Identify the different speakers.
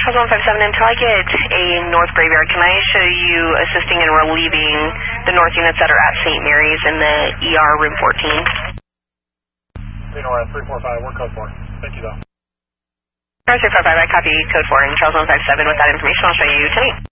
Speaker 1: Charles 157, until I get a North Graveyard, can I show you assisting in relieving the North units that are at St. Mary's in the ER room 14?
Speaker 2: North 345, we're code 4. Thank you, though.
Speaker 1: North 345, I copy code 4, and Charles 157 with that information. I'll show you tonight.